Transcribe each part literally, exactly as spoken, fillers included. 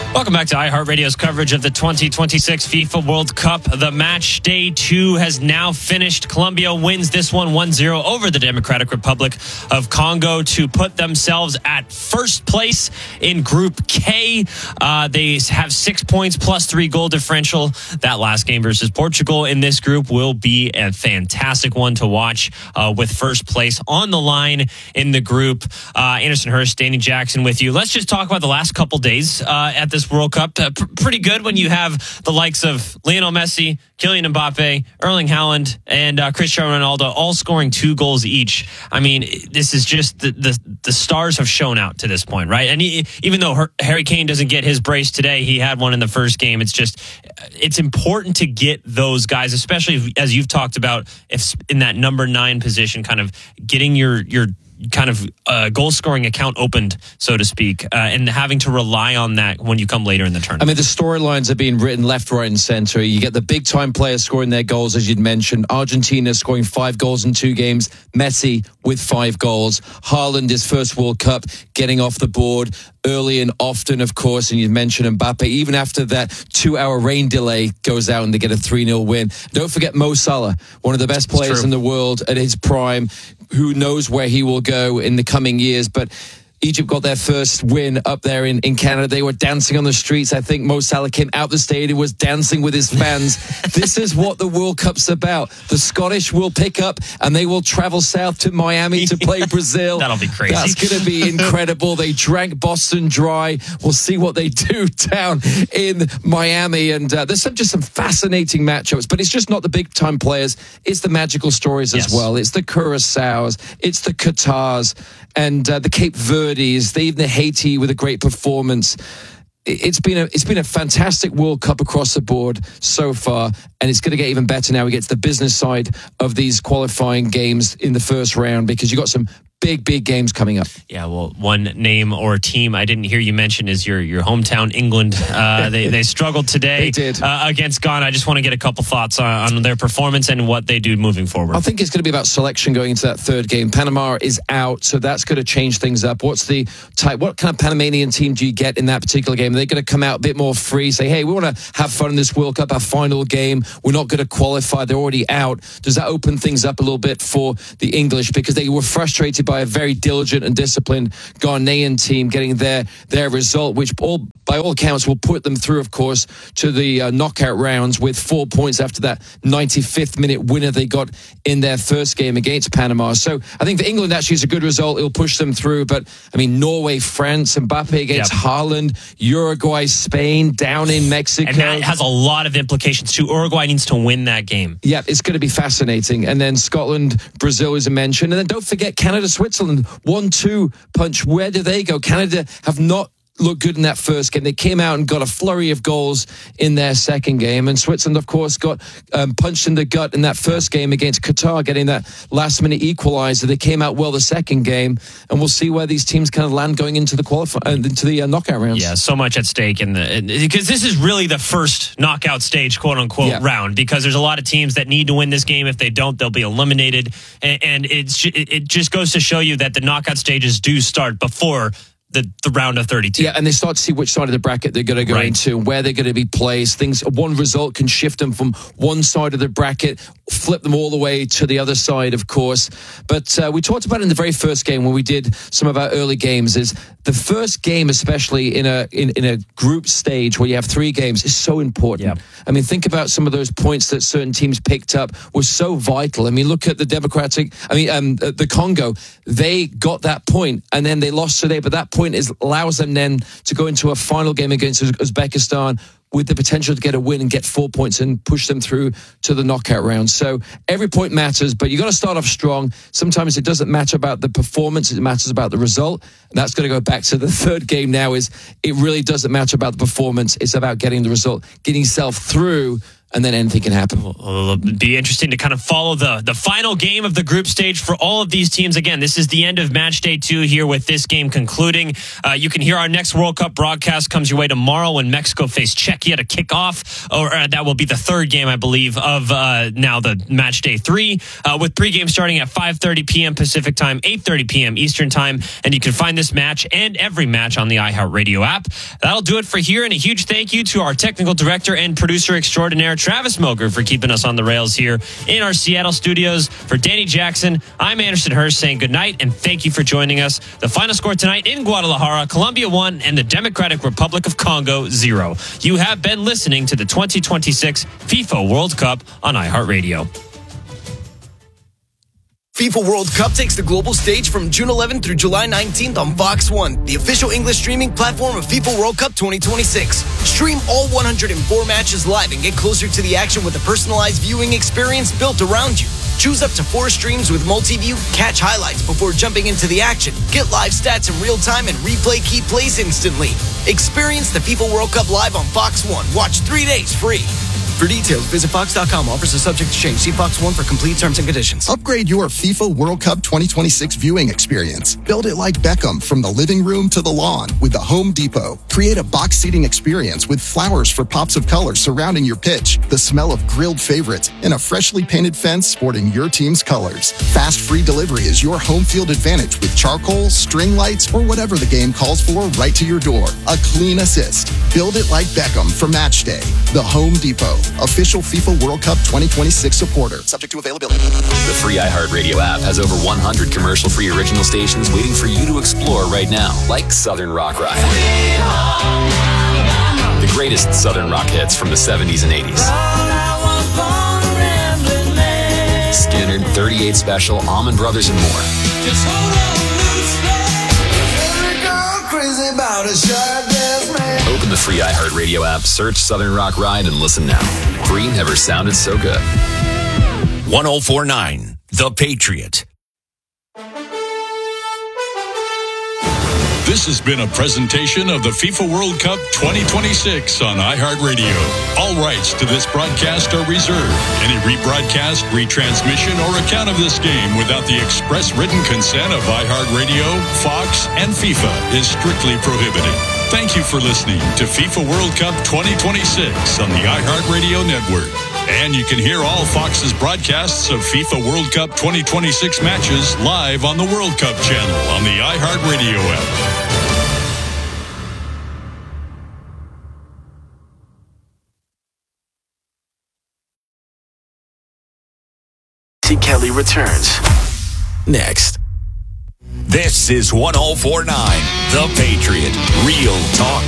Welcome back to iHeartRadio's coverage of the twenty twenty-six FIFA World Cup. The match day two has now finished. Colombia wins this one one zero over the Democratic Republic of Congo to put themselves at first place in Group K. Uh, they have six points plus three goal differential. That last game versus Portugal in this group will be a fantastic one to watch uh, with first place on the line in the group. Uh, Anderson Hurst, Danny Jackson with you. Let's just talk about the last couple days uh, at this World Cup. Uh, pr- pretty good when you have the likes of Lionel Messi, Kylian Mbappe, Erling Haaland, and uh, Cristiano Ronaldo all scoring two goals each. I mean, this is just the the, the stars have shown out to this point, right? And he, even though Her- Harry Kane doesn't get his brace today, he had one in the first game. It's just it's important to get those guys, especially if, as you've talked about, if in that number nine position, kind of getting your your kind of uh, goal scoring account opened, so to speak, uh, and having to rely on that when you come later in the tournament. I mean, the storylines are being written left, right, and center. You get the big time players scoring their goals, as you'd mentioned. Argentina scoring five goals in two games. Messi with five goals. Haaland, his first World Cup, getting off the board early and often, of course. And you mentioned Mbappe. Even after that two-hour rain delay, goes out and they get a three nil win. Don't forget Mo Salah, one of the best players in the world at his prime. Who knows where he will go in the coming years, but Egypt got their first win up there in, in Canada. They were dancing on the streets. I think Mo Salah came out the stadium, was dancing with his fans. This is what the World Cup's about. The Scottish will pick up and they will travel south to Miami to play Brazil. That'll be crazy. That's going to be incredible. They drank Boston dry. We'll see what they do down in Miami. And uh, there's some, just some fascinating matchups, but it's just not the big time players. It's the magical stories as yes. well. It's the Curaçaos. It's the Qatars and uh, the Cape Verdes, even the Haiti with a great performance. It's been a it's been a fantastic World Cup across the board so far, and it's going to get even better now. We get to the business side of these qualifying games in the first round because you got some big, big games coming up. Yeah, well, one name or team I didn't hear you mention is your your hometown, England. Uh, they they struggled today they did. Uh, against Ghana. I just want to get a couple thoughts on, on their performance and what they do moving forward. I think it's going to be about selection going into that third game. Panama is out, so that's going to change things up. What's the type? What kind of Panamanian team do you get in that particular game? Are they going to come out a bit more free, say, hey, we want to have fun in this World Cup, our final game. We're not going to qualify. They're already out. Does that open things up a little bit for the English? Because they were frustrated by a very diligent and disciplined Ghanaian team getting their their result, which all by all accounts will put them through, of course, to the uh, knockout rounds with four points after that ninety-fifth minute winner they got in their first game against Panama. So I think for England, actually, it's a good result. It'll push them through. But I mean, Norway, France, Mbappe against yep. Haaland, Uruguay, Spain, down in Mexico. And that has a lot of implications too. Uruguay needs to win that game. Yeah, it's going to be fascinating. And then Scotland, Brazil is a mention. And then don't forget Canada, Switzerland. one two punch. Where do they go? Canada have not looked good in that first game. They came out and got a flurry of goals in their second game. And Switzerland, of course, got um, punched in the gut in that first game against Qatar, getting that last-minute equalizer. They came out well the second game. And we'll see where these teams kind of land going into the qualify- uh, into the uh, knockout rounds. Yeah, so much at stake. in the Because this is really the first knockout stage, quote-unquote, yeah. round. Because there's a lot of teams that need to win this game. If they don't, they'll be eliminated. And, and it's it just goes to show you that the knockout stages do start before The, the round of thirty-two. Yeah, and they start to see which side of the bracket they're going to go right. into, where they're going to be placed. Things, one result can shift them from one side of the bracket, flip them all the way to the other side, of course. But uh, we talked about it in the very first game when we did some of our early games, is the first game, especially in a in, in a group stage where you have three games, is so important. Yeah. I mean, think about some of those points that certain teams picked up were so vital. I mean, look at the Democratic, I mean, um, the Congo. They got that point, and then they lost today, but that point point is allows them then to go into a final game against Uzbekistan with the potential to get a win and get four points and push them through to the knockout round. So every point matters, but you got to start off strong. Sometimes it doesn't matter about the performance, it matters about the result. And that's going to go back to the third game now, is it really doesn't matter about the performance. It's about getting the result, getting yourself through and then anything can happen. It'll be interesting to kind of follow the, the final game of the group stage for all of these teams. Again, this is the end of match day two here with this game concluding. Uh, you can hear our next World Cup broadcast comes your way tomorrow when Mexico face Czechia to kick off, or uh, that will be the third game, I believe, of uh, now the match day three, uh, with pregame starting at five thirty p.m. Pacific time, eight thirty p.m. Eastern time, and you can find this match and every match on the iHeartRadio app. That'll do it for here, and a huge thank you to our technical director and producer extraordinaire, Travis Moger, for keeping us on the rails here in our Seattle studios. For Danny Jackson, I'm Anderson Hurst saying good night and thank you for joining us. The final score tonight in Guadalajara, Colombia one and the Democratic Republic of Congo zero. You have been listening to the twenty twenty-six FIFA World Cup on iHeartRadio. FIFA World Cup takes the global stage from June eleventh through July nineteenth on Fox one, the official English streaming platform of FIFA World Cup twenty twenty-six. Stream all one hundred four matches live and get closer to the action with a personalized viewing experience built around you. Choose up to four streams with multi-view, catch highlights before jumping into the action, get live stats in real time, and replay key plays instantly. Experience the FIFA World Cup live on Fox one. Watch three days free. For details, visit fox dot com. Offers are subject to change. See Fox one for complete terms and conditions. Upgrade your FIFA World Cup twenty twenty-six viewing experience. Build it like Beckham from the living room to the lawn with the Home Depot. Create a box seating experience with flowers for pops of color surrounding your pitch, the smell of grilled favorites, and a freshly painted fence sporting your team's colors. Fast free delivery is your home field advantage with charcoal, string lights, or whatever the game calls for right to your door. A clean assist. Build it like Beckham for match day. The Home Depot. Official FIFA World Cup twenty twenty-six supporter. Subject to availability. The free iHeartRadio app has over one hundred commercial-free original stations waiting for you to explore right now, like Southern Rock Ride. The greatest Southern rock hits from the seventies and eighties. Skinner, thirty-eight Special, Allman Brothers, and more. Just hold on, crazy about a sharp ass man. Open the free iHeartRadio app, search Southern Rock Ride, and listen now. Free never sounded so good. one oh four point nine The Patriot. This has been a presentation of the FIFA World Cup twenty twenty-six on iHeartRadio. All rights to this broadcast are reserved. Any rebroadcast, retransmission, or account of this game without the express written consent of iHeartRadio, Fox, and FIFA is strictly prohibited. Thank you for listening to FIFA World Cup twenty twenty-six on the iHeartRadio network. And you can hear all Fox's broadcasts of FIFA World Cup twenty twenty-six matches live on the World Cup channel on the iHeartRadio app. Kelly returns next. This is one oh four point nine The Patriot. Real talk.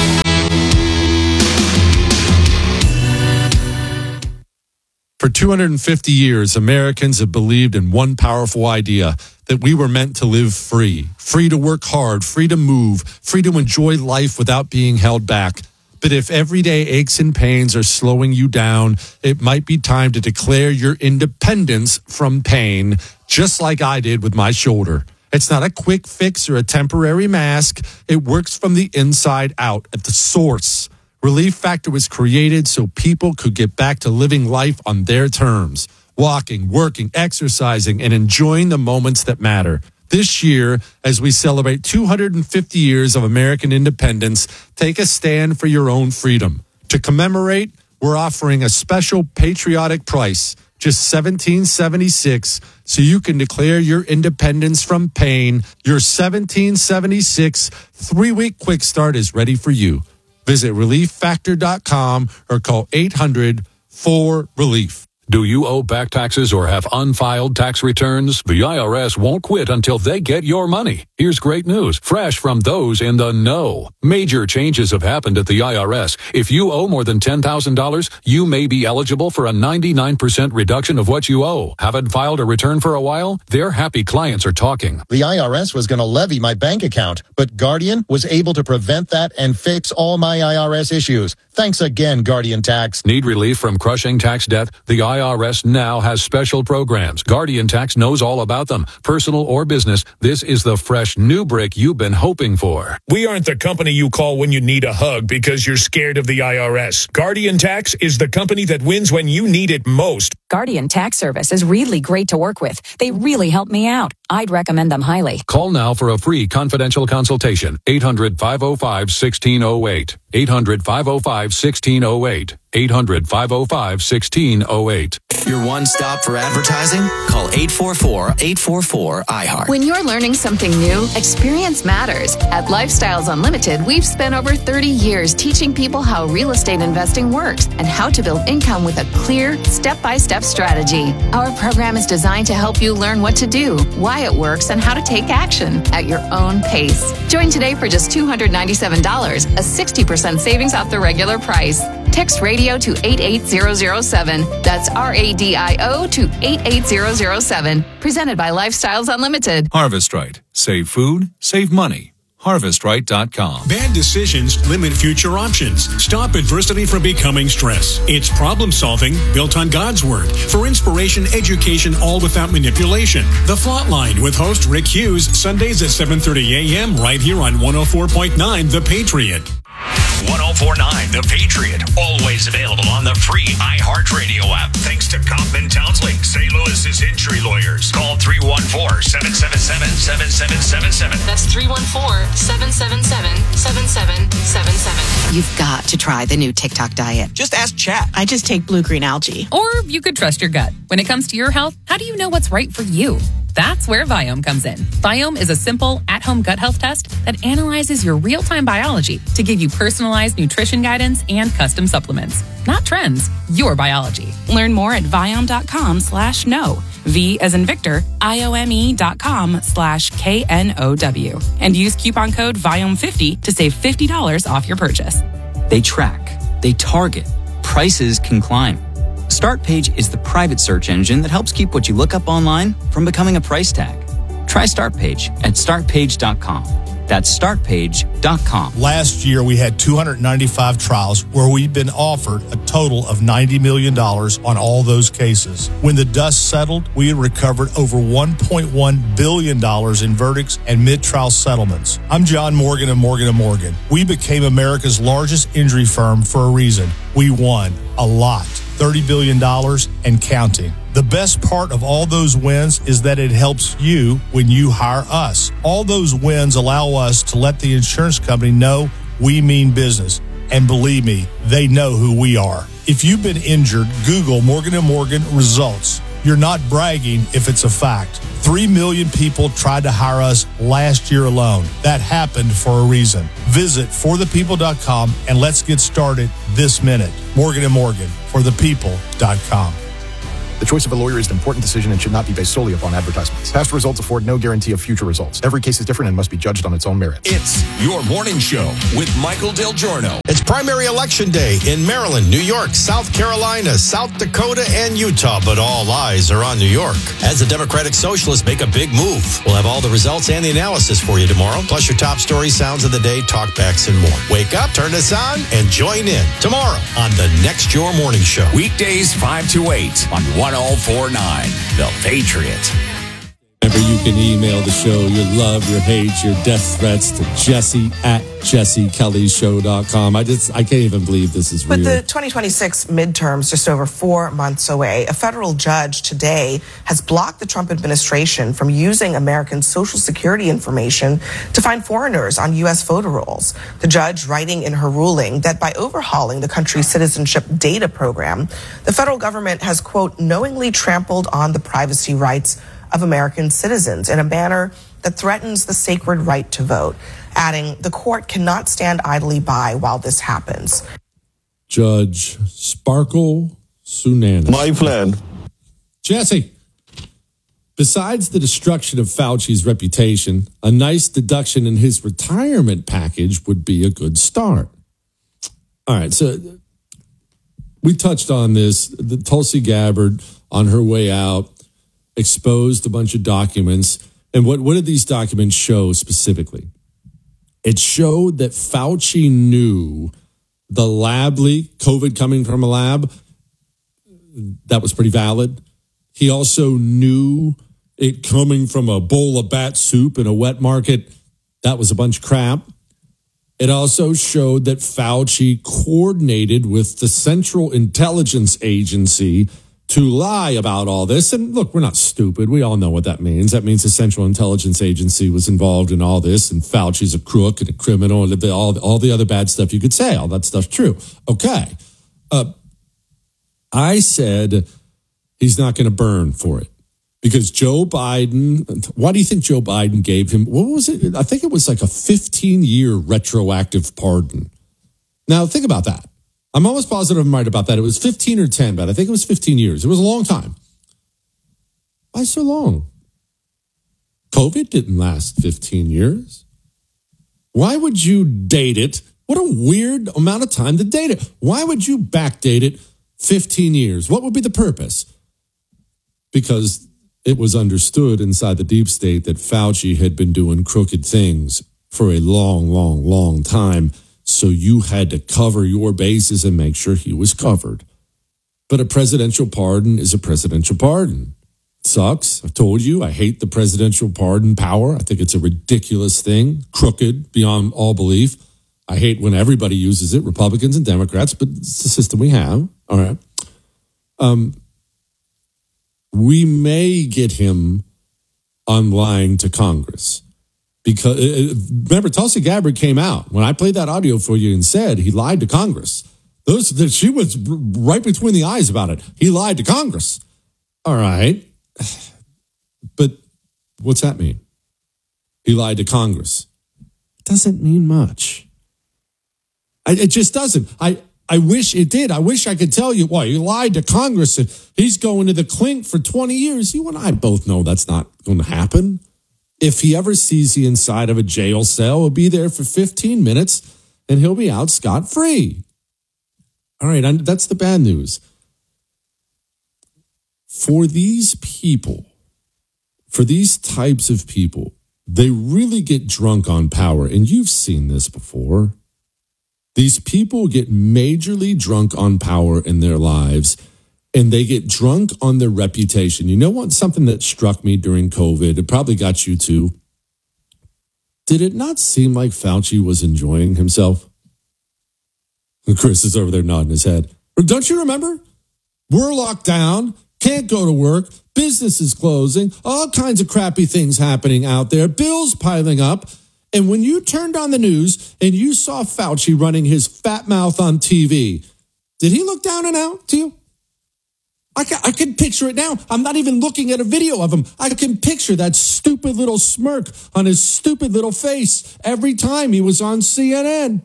For two hundred fifty years, Americans have believed in one powerful idea, that we were meant to live free. Free to work hard, free to move, free to enjoy life without being held back. But if everyday aches and pains are slowing you down, it might be time to declare your independence from pain, just like I did with my shoulder. It's not a quick fix or a temporary mask. It works from the inside out at the source. Relief Factor was created so people could get back to living life on their terms, walking, working, exercising, and enjoying the moments that matter. This year, as we celebrate two hundred fifty years of American independence, take a stand for your own freedom. To commemorate, we're offering a special patriotic price, just seventeen seventy-six, so you can declare your independence from pain. Your seventeen seventy-six three-week quick start is ready for you. Visit relief factor dot com or call eight hundred four relief. Do you owe back taxes or have unfiled tax returns? The I R S won't quit until they get your money. Here's great news, fresh from those in the know. Major changes have happened at the I R S. If you owe more than ten thousand dollars, you may be eligible for a ninety-nine percent reduction of what you owe. Haven't filed a return for a while? Their happy clients are talking. The I R S was going to levy my bank account, but Guardian was able to prevent that and fix all my I R S issues. Thanks again, Guardian Tax. Need relief from crushing tax debt? The I R S I R S now has special programs. Guardian Tax knows all about them. Personal or business, this is the fresh new brick you've been hoping for. We aren't the company you call when you need a hug because you're scared of the I R S. Guardian Tax is the company that wins when you need it most. Guardian Tax Service is really great to work with. They really help me out. I'd recommend them highly. Call now for a free confidential consultation. eight hundred, five oh five, one six oh eight. eight hundred, five oh five, one six oh eight. eight hundred, five oh five, one six oh eight. Your one stop for advertising? Call eight four four, eight four four, I heart. When you're learning something new, experience matters. At Lifestyles Unlimited, we've spent over thirty years teaching people how real estate investing works and how to build income with a clear, step-by-step strategy. Our program is designed to help you learn what to do, why it works, and how to take action at your own pace. Join today for just two hundred ninety-seven dollars, a sixty percent savings off the regular price. Text radio to eight eight zero zero seven. That's R A D I O to eight eight zero zero seven. Presented by Lifestyles Unlimited. Harvest Right. Save food, save money. harvest right dot com. Bad decisions limit future options. Stop adversity from becoming stress. It's problem solving built on God's Word. For inspiration, education, all without manipulation. The Flatline with host Rick Hughes, Sundays at seven thirty a.m. right here on one oh four point nine The Patriot. one oh four point nine The Patriot. Always available on the free iHeartRadio app. Thanks to Kaufman Townsley, Saint Louis's injury lawyers. Call three one four, seven seven seven, seven seven seven seven. That's three one four, seven seven seven, seven seven seven seven. You've got to try the new TikTok diet. Just ask Chat. I just take blue-green algae. Or you could trust your gut. When it comes to your health, how do you know what's right for you? That's where Viome comes in. Viome is a simple, at-home gut health test that analyzes your real-time biology to give you personalized nutrition guidance and custom supplements. Not trends, your biology. Learn more at Viome.com slash no. V as in Victor, I-O-M-E dot com slash K N O W. And use coupon code Viome fifty to save fifty dollars off your purchase. They track, they target, prices can climb. StartPage is the private search engine that helps keep what you look up online from becoming a price tag. Try StartPage at start page dot com. That's start page dot com. Last year, we had two hundred ninety-five trials where we've been offered a total of ninety million dollars on all those cases. When the dust settled, we had recovered over one point one billion dollars in verdicts and mid-trial settlements. I'm John Morgan of Morgan and Morgan. We became America's largest injury firm for a reason. We won a lot, thirty billion dollars and counting. The best part of all those wins is that it helps you when you hire us. All those wins allow us to let the insurance company know we mean business. And believe me, they know who we are. If you've been injured, Google Morgan and Morgan results. You're not bragging if it's a fact. Three million people tried to hire us last year alone. That happened for a reason. Visit for the people dot com and let's get started this minute. Morgan and Morgan, for the people dot com. The choice of a lawyer is an important decision and should not be based solely upon advertisements. Past results afford no guarantee of future results. Every case is different and must be judged on its own merits. It's your morning show with Michael Del Giorno. It's primary election day in Maryland, New York, South Carolina, South Dakota, and Utah, but all eyes are on New York. As the Democratic Socialists make a big move, we'll have all the results and the analysis for you tomorrow, plus your top stories, sounds of the day, talkbacks, and more. Wake up, turn us on, and join in tomorrow on the Next Your Morning Show. Weekdays five to eight on one oh four point nine The Patriot. Remember, you can email the show your love, your hate, your death threats to Jesse at jesse kelly show dot com. I just, I can't even believe this is real. With the twenty twenty-six midterms just over four months away, a federal judge today has blocked the Trump administration from using American Social Security information to find foreigners on U S voter rolls. The judge writing in her ruling that by overhauling the country's citizenship data program, the federal government has, quote, knowingly trampled on the privacy rights of American citizens in a manner that threatens the sacred right to vote, adding the court cannot stand idly by while this happens. Judge Sparkle Sunanis. My plan. Jesse, besides the destruction of Fauci's reputation, a nice deduction in his retirement package would be a good start. All right, so we touched on this. The Tulsi Gabbard, on her way out, exposed a bunch of documents. And what, what did these documents show specifically? It showed that Fauci knew the lab leak, COVID coming from a lab. that was pretty valid. He also knew it coming from a bowl of bat soup in a wet market. That was a bunch of crap. It also showed that Fauci coordinated with the Central Intelligence Agency to lie about all this. And look, we're not stupid. We all know what that means. That means the Central Intelligence Agency was involved in all this, and Fauci's a crook and a criminal, and all, all the other bad stuff you could say. All that stuff's true. Okay. Uh, I said he's not going to burn for it. Because Joe Biden, why do you think Joe Biden gave him, what was it? I think it was like a fifteen-year retroactive pardon. Now, think about that. I'm almost positive I'm right about that. It was fifteen or ten, but I think it was fifteen years. It was a long time. Why so long? COVID didn't last fifteen years. Why would you date it? What a weird amount of time to date it. Why would you backdate it fifteen years? What would be the purpose? Because it was understood inside the deep state that Fauci had been doing crooked things for a long, long, long time. So you had to cover your bases and make sure he was covered. But a presidential pardon is a presidential pardon. It sucks. I've told you, I hate the presidential pardon power. I think it's a ridiculous thing, crooked beyond all belief. I hate when everybody uses it, Republicans and Democrats, but it's the system we have. All right. Um, we may get him on lying to Congress. Because, uh, remember, Tulsi Gabbard came out when I played that audio for you and said he lied to Congress. Those that she was right between the eyes about it. He lied to Congress. All right. But what's that mean? He lied to Congress. It doesn't mean much. I, it just doesn't. I, I wish it did. I wish I could tell you, well, he lied to Congress and he's going to the clink for twenty years. You and I both know that's not going to happen. If he ever sees the inside of a jail cell, he'll be there for fifteen minutes and he'll be out scot-free. All right, that's the bad news. For these people, for these types of people, they really get drunk on power. And you've seen this before. These people get majorly drunk on power in their lives, and they get drunk on their reputation. You know what? Something that struck me during COVID, it probably got you too. Did it not seem like Fauci was enjoying himself? And Chris is over there nodding his head. Don't you remember? We're locked down, can't go to work, business is closing, all kinds of crappy things happening out there, bills piling up. And when you turned on the news and you saw Fauci running his fat mouth on T V, did he look down and out to you? I can, I can picture it now. I'm not even looking at a video of him. I can picture that stupid little smirk on his stupid little face every time he was on C N N.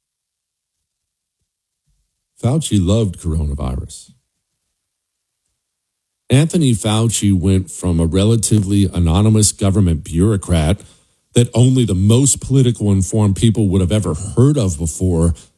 Fauci loved coronavirus. Anthony Fauci went from a relatively anonymous government bureaucrat that only the most political informed people would have ever heard of before